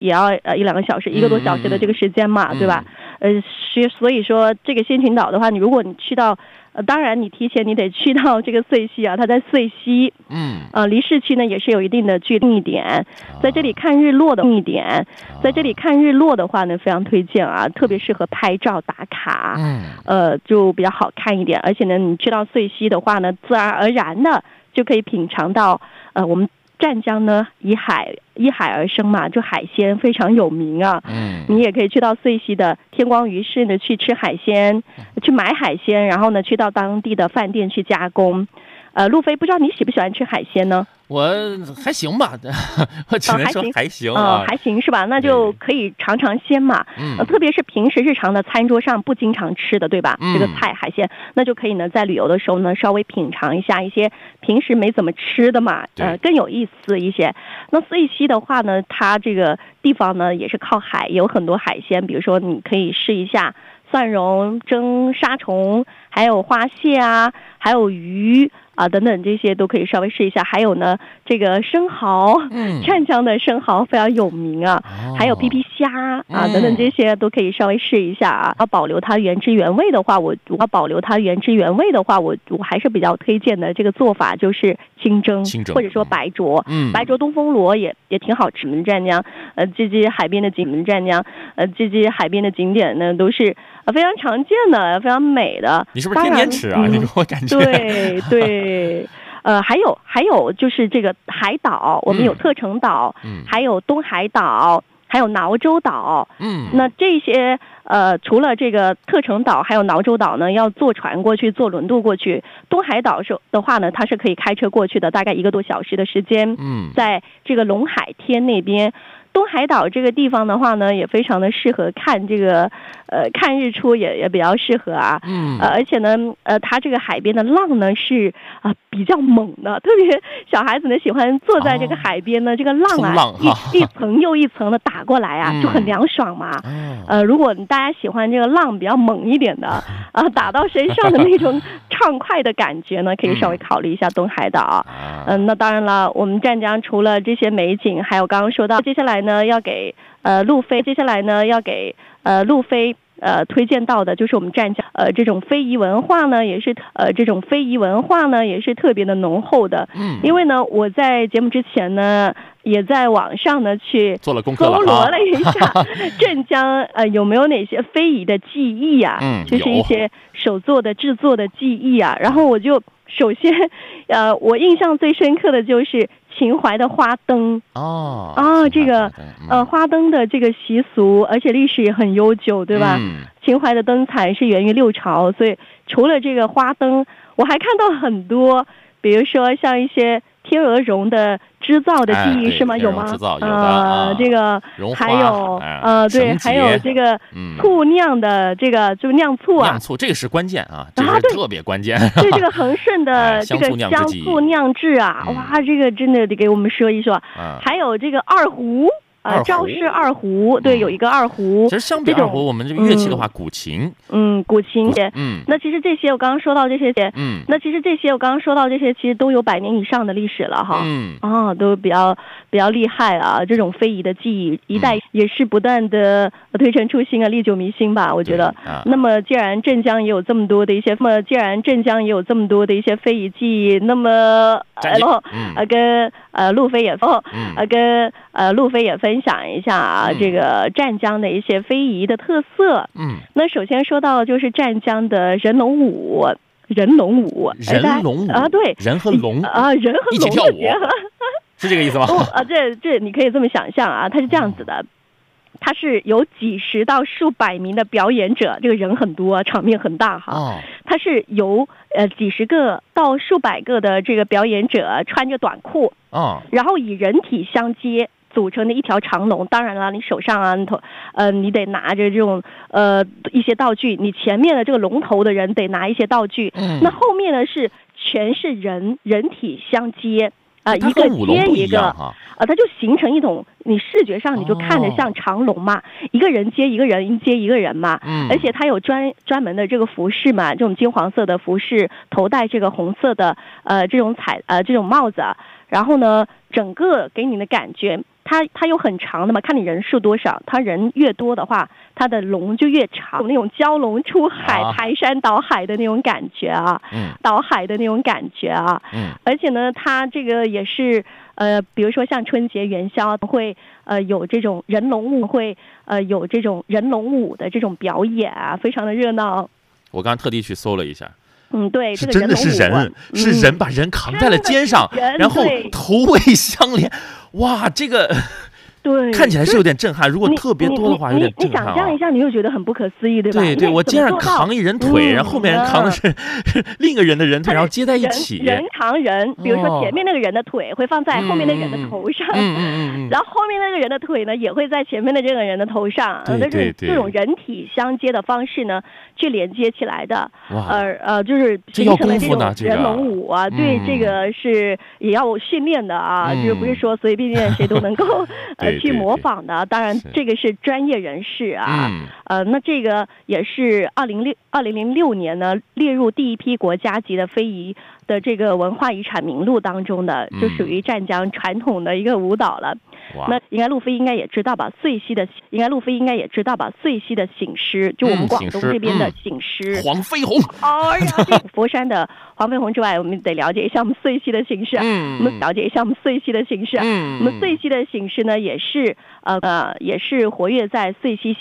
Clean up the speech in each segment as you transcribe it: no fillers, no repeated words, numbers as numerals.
也要1-2个小时，1个多小时的这个时间嘛，对吧？所以说这个仙群岛的话，如果你去到，当然你提前你得去到这个穗溪啊，它在穗溪，离市区呢也是有一定的距离点，在这里看日落的在这里看日落的话呢，非常推荐啊，特别适合拍照打卡，就比较好看一点，而且呢，你去到穗溪的话呢，自然而然的就可以品尝到我们湛江呢依海而生嘛，就海鲜非常有名啊。你也可以去到穗溪的天光鱼市呢去吃海鲜，去买海鲜，然后呢去到当地的饭店去加工。路飞，不知道你喜不喜欢吃海鲜呢？ 我还行吧，我只能说还行啊， 还行是吧？那就可以尝尝鲜嘛。特别是平时日常的餐桌上不经常吃的，对吧？这个菜海鲜，那就可以呢在旅游的时候呢稍微品尝一下一些平时没怎么吃的嘛，更有意思一些。那穗溪的话呢，它这个地方呢也是靠海，有很多海鲜，比如说你可以试一下蒜蓉蒸沙虫，还有花蟹啊，还有鱼等等，这些都可以稍微试一下。还有呢，这个生蚝，湛江的生蚝非常有名啊，还有皮皮虾等等，这些都可以稍微试一下啊。要保留它原汁原味的话，我还是比较推荐的这个做法就是清蒸或者说白灼，白灼东风螺也挺好吃的。湛江这些海边的景点呢都是非常常见的，非常美的。 你是不是天天吃啊？你给我感觉对。还有就是这个海岛，我们有特城岛，还有东海岛，还有挠洲岛。那这些除了这个特城岛还有挠洲岛呢，要坐船过去，坐轮渡过去。东海岛的话呢，它是可以开车过去的，大概1个多小时的时间。在这个龙海天那边。东海岛这个地方的话呢，也非常的适合看这个看日出，也比较适合啊。而且呢它这个海边的浪呢是比较猛的，特别小孩子呢喜欢坐在这个海边呢，这个浪一层又一层的打过来啊，就很凉爽嘛。如果大家喜欢这个浪比较猛一点的打到身上的那种畅快的感觉呢，可以稍微考虑一下东海岛。那当然了，我们湛江除了这些美景，还有刚刚说到接下来呢要给路飞推荐到的就是我们湛江这种非遗文化呢也是特别的浓厚的。因为呢我在节目之前呢也在网上呢去做了功课， 搜罗了一下湛江有没有哪些非遗的技艺啊，就是一些手做的制作的技艺啊。然后我就首先我印象最深刻的就是秦淮的花灯。这个花灯的这个习俗，而且历史也很悠久，对吧？秦淮的灯彩是源于6朝，所以除了这个花灯，我还看到很多，比如说像一些天鹅绒的织造的技艺，是吗？有吗？ 织造有的这个还有对，还有这个醋酿的这个就酿醋啊， 酿醋这个是关键啊，这是特别关键。 对这个恒顺的这个香醋酿制啊，哇，这个真的得给我们说一说。还有这个二胡。赵氏二胡，对，有一个二胡。 其实相比二胡，我们这个乐器的话，古琴， 古琴，那其实这些我刚刚说到这些，其实都有100年以上的历史了哈。都比较厉害啊，这种非遗的技艺，一代也是不断的推陈出新啊，历久弥新吧，我觉得。那么既然湛江也有这么多的一些非遗技艺，那么跟路飞也分享一下啊，这个湛江的一些非遗的特色。那首先说到就是湛江的人龙舞，对，人和龙一起跳舞，是这个意思吗？ 这你可以这么想象啊，它是这样子的。它是有几十到数百名的表演者，这个人很多，场面很大哈。它是由几十个到数百个的这个表演者穿着短裤，然后以人体相接组成的一条长龙。当然了，你手上啊，你得拿着这种一些道具，你前面的这个龙头的人得拿一些道具，那后面呢全是人体相接。一个接一个，它就形成一种，你视觉上你就看着像长龙嘛，一个人接一个人，接一个人嘛，而且它有专门的这个服饰嘛，这种金黄色的服饰，头戴这个红色的这种帽子，然后呢，整个给你的感觉它有很长的嘛，看你人数多少，它人越多的话，它的龙就越长，那种蛟龙出海、排山倒海的那种感觉啊，倒海的那种感觉啊，而且呢，它这个也是比如说像春节元宵会有这种人龙舞，会有这种人龙舞的这种表演啊，非常的热闹。 我刚特地去搜了一下。 对， 是真的是人，是人把人扛在了肩上，然后头尾相连，哇，这个对看起来是有点震撼。如果特别多的话，有点震撼。 你想象一下，你会觉得很不可思议，对吧？ 对，我肩上扛一人腿，然后后面人扛的是另一个人的人腿，然后接在一起。 人扛人，比如说前面那个人的腿会放在后面那个人的头上，然后后面那个人的腿呢也会在前面的这个人的头上，这种人体相接的方式呢去连接起来的。就是形成了这种人龙舞啊，对，这个是也要训练的啊，就是不是说随便谁都能够去模仿的。当然，这个是专业人士啊。那这个也是2006年呢列入第一批国家级的非遗的这个文化遗产名录当中的，就属于湛江传统的一个舞蹈了。那应该路飞应该也知道吧？遂溪的醒狮，就我们广东这边的醒狮， 黄飞鸿。 佛山的黄飞鸿之外，我们得了解一下我们遂溪的醒狮。我们了解一下我们遂溪的醒狮。我们遂溪的醒狮呢，也是活跃在遂溪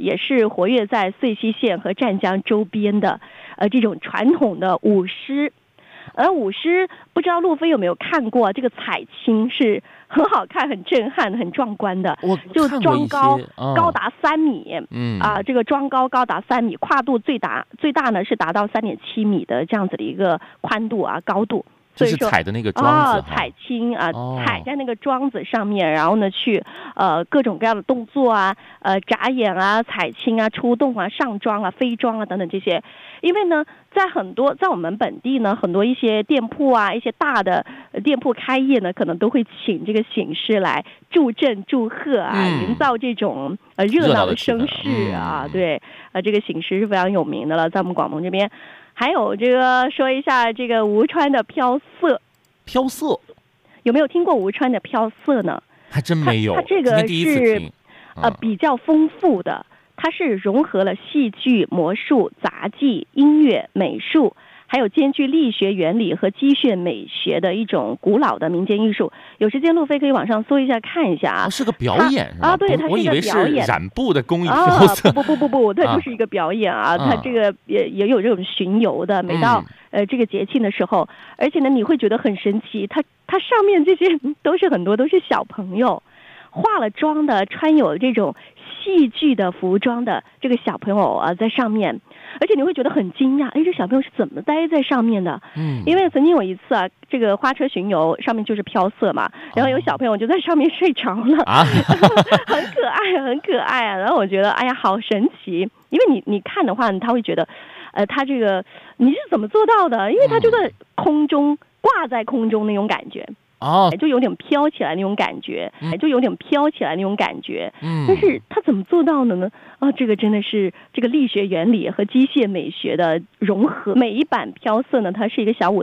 县和湛江周边的这种传统的舞狮。而舞狮不知道路飞有没有看过，这个彩青是很好看、很震撼、很壮观的，就庄高达3米，这个庄高达3米，跨度最大呢是达到3.7米的这样子的一个宽度啊，高度。 所以说踩的那个桩子， 彩青啊，踩在那个桩子上面，然后呢去各种各样的动作啊，眨眼啊、彩青啊、出动啊、上桩啊、飞桩啊等等这些。因为呢，在我们本地呢，很多一些店铺啊，一些大的店铺开业呢，可能都会请这个醒狮来助阵祝贺啊，营造这种热闹的声势啊。对，这个醒狮是非常有名的了，在我们广东这边。还有这个说一下这个吴川的飘色，有没有听过吴川的飘色呢？ 还真没有， 它这个是比较丰富的，它是融合了戏剧、魔术、杂技、音乐、美术，还有兼具力学原理和机械美学的一种古老的民间艺术。有时间路飞可以网上搜一下看一下啊。 是个表演是吧？ 对，它是一个表演。 染布的工艺飘色。 不，它就是一个表演啊。它这个也有这种巡游的，每到这个节庆的时候，而且呢你会觉得很神奇，它上面这些很多都是小朋友化了妆的，穿有这种戏剧的服装的这个小朋友啊在上面。而且你会觉得很惊讶，这小朋友是怎么待在上面的？因为曾经有一次啊，这个花车巡游上面就是飘色嘛，然后有小朋友就在上面睡着了，很可爱啊。然后我觉得，哎呀，好神奇！因为你看的话，他会觉得，他这个你是怎么做到的？因为他就在空中挂在空中那种感觉。就有点飘起来那种感觉，但是他怎么做到的呢？这个真的是这个力学原理和机械美学的融合。每一版飘色呢，它是一个小舞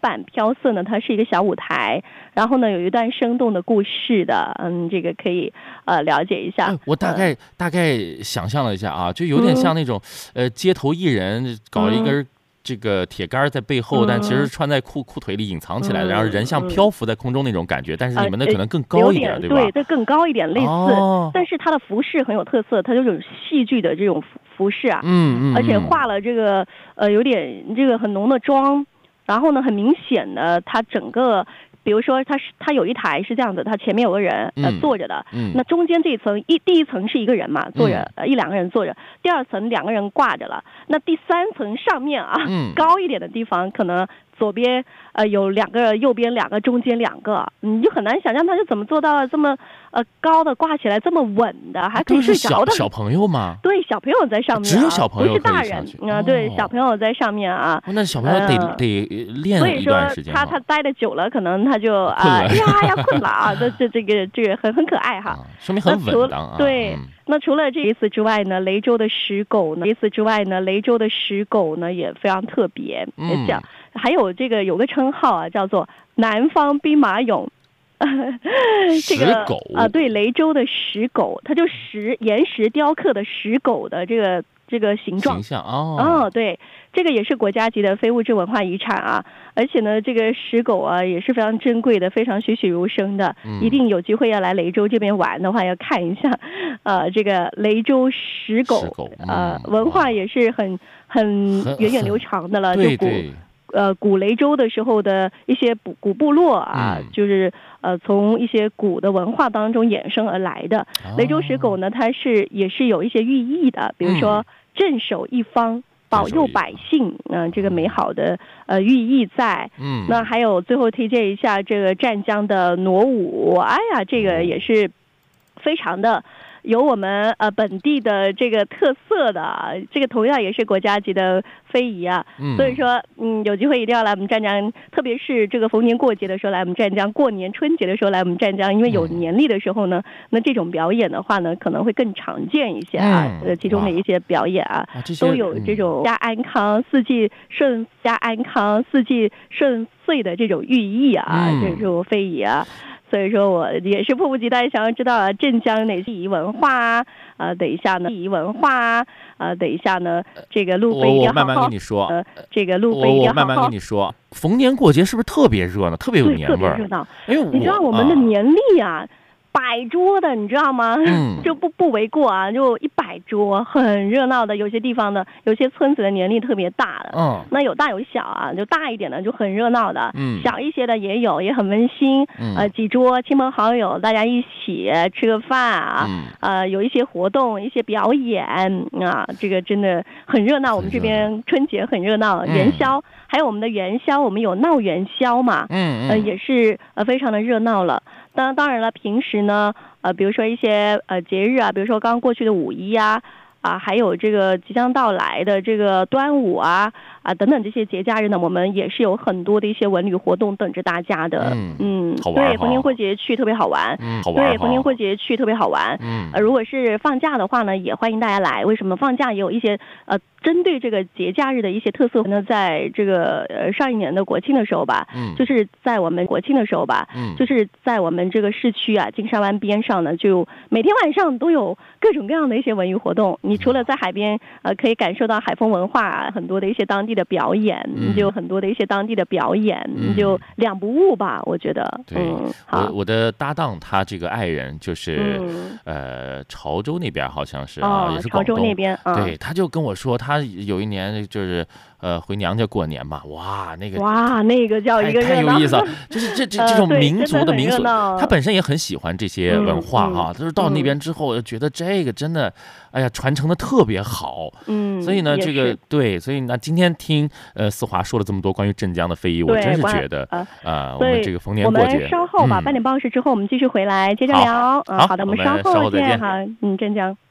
台，然后呢有一段生动的故事的，这个可以了解一下。 我大概想象了一下啊，就有点像那种街头艺人搞了一根这个铁杆在背后，但其实穿在裤腿里隐藏起来的，然后人像漂浮在空中那种感觉，但是你们的可能更高一点，对吧？ 对，更高一点，类似，但是它的服饰很有特色，它就是戏剧的这种服饰啊，而且画了这个有点这个很浓的妆，然后呢，很明显的它整个。比如说它有一台是这样子，它前面有个人坐着的，那中间这一层第一层是一个人嘛，坐着1-2个人坐着，第2层2个人挂着了，那第3层上面啊，高一点的地方可能左边有2个，右边2个，中间2个，你就很难想象他是怎么做到了这么高的挂起来这么稳的，还可以睡着的。 小朋友吗？ 对，小朋友在上面， 只有小朋友， 不是大人啊。对，小朋友在上面啊。 那小朋友得练一段时间。 所以说他待的久了，可能他就困了啊。这个很可爱哈， 说明很稳当啊。 对。那除了这一次之外呢，雷州的石狗呢也非常特别，还有这个有个称号啊，叫做南方兵马俑。 这个狗对，雷州的石狗，它就岩石雕刻的石狗的这个形状形象哦， 对，这个也是国家级的非物质文化遗产啊，而且呢，这个石狗啊也是非常珍贵的，非常栩栩如生的，一定有机会要来雷州这边玩的话，要看一下，这个雷州石狗，文化也是很源远流长的了， 对， 古雷州的时候的一些古部落啊，就是从一些古的文化当中衍生而来的。雷州石狗呢，它也是有一些寓意的，比如说镇守一方，保佑百姓，这个美好的寓意在。那还有最后推荐一下这个湛江的傩舞，哎呀，这个也是非常的。有我们本地的这个特色的，这个同样也是国家级的非遗啊。所以说，有机会一定要来我们湛江，特别是这个逢年过节的时候来我们湛江，过年春节的时候来我们湛江，因为有年例的时候呢，那这种表演的话呢，可能会更常见一些啊。其中的一些表演啊，都有这种家安康、四季顺家安康、四季顺遂的这种寓意啊，这种非遗啊。所以说我也是迫不及待想要知道镇江哪些非遗文化等一下呢，非遗文化等一下呢，这个路飞我慢慢跟你说， 这个路飞我慢慢跟你说，逢年过节是不是特别热闹，特别有年味儿， 特别热闹？你知道我们的年例啊。100桌的，你知道吗？就不为过啊，就100桌，很热闹的。有些地方的，有些村子的年龄特别大的，那有大有小啊，就大一点的就很热闹的，小一些的也有，也很温馨。几桌亲朋好友大家一起吃个饭啊，有一些活动，一些表演啊，这个真的很热闹。我们这边春节很热闹，元宵还有我们的元宵，我们有闹元宵嘛，也是非常的热闹了。当然了，平时呢，比如说一些节日啊，比如说刚过去的5·1呀，还有这个即将到来的这个端午啊等等这些节假日呢，我们也是有很多的一些文旅活动等着大家的。对，逢年过节去特别好玩。对，逢年过节去特别好玩。如果是放假的话呢，也欢迎大家来。为什么放假也有一些针对这个节假日的一些特色呢？在这个上一年的国庆的时候吧，就是在我们国庆的时候吧，就是在我们这个市区啊金沙湾边上呢，就每天晚上都有各种各样的一些文娱活动。你除了在海边可以感受到海风文化，很多的一些当地的表演，就很多的一些当地的表演，就2不误吧，我觉得。 对，我的搭档他这个爱人就是潮州那边好像是也是广东潮州那边。 对，他就跟我说他有一年就是回娘家过年嘛，那个叫一个太有意思了，就是这种民族的民俗，他本身也很喜欢这些文化就是到那边之后觉得这个真的，哎呀，传承的特别好。所以呢，这个对，所以呢，今天听思华说了这么多关于镇江的非遗，我真是觉得我们这个逢年过节， 我们稍后吧，8点报时之后我们继续回来接着聊。好的，我们稍后见哈，镇江。